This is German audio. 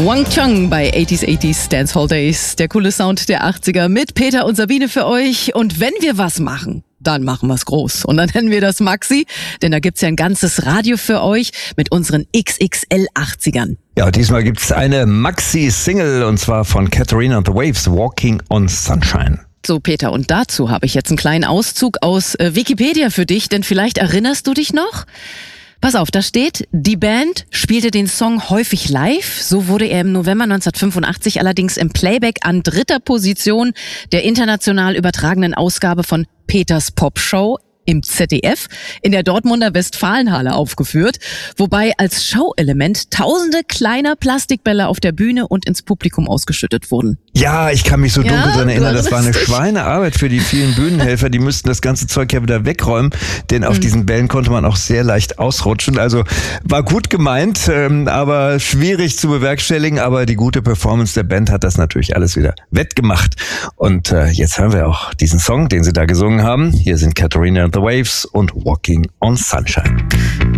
Wang Chung bei 80s Dancehall Days. Der coole Sound der 80er mit Peter und Sabine für euch. Und wenn wir was machen, dann machen wir es groß. Und dann nennen wir das Maxi, denn da gibt's ja ein ganzes Radio für euch mit unseren XXL 80ern. Ja, diesmal gibt's eine Maxi-Single und zwar von Katharina and the Waves, Walking on Sunshine. So, Peter, und dazu habe ich jetzt einen kleinen Auszug aus Wikipedia für dich, denn vielleicht erinnerst du dich noch? Pass auf, da steht, die Band spielte den Song häufig live. So wurde er im November 1985 allerdings im Playback an 3. Position der international übertragenen Ausgabe von Peters Popshow im ZDF in der Dortmunder Westfalenhalle aufgeführt, wobei als Showelement tausende kleiner Plastikbälle auf der Bühne und ins Publikum ausgeschüttet wurden. Ja, ich kann mich so dunkel daran erinnern, das war eine Schweinearbeit für die vielen Bühnenhelfer, die müssten das ganze Zeug ja wieder wegräumen, denn auf diesen Bällen konnte man auch sehr leicht ausrutschen, also war gut gemeint, aber schwierig zu bewerkstelligen, aber die gute Performance der Band hat das natürlich alles wieder wettgemacht und jetzt hören wir auch diesen Song, den sie da gesungen haben. Hier sind Katharina and the Waves und Walking on Sunshine.